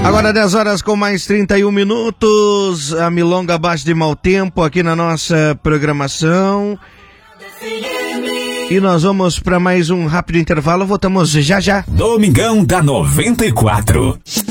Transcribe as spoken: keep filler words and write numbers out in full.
Agora dez horas com mais trinta e um minutos, a milonga abaixo de mau tempo aqui na nossa programação. E nós vamos para mais um rápido intervalo, voltamos já já. Domingão da noventa e quatro.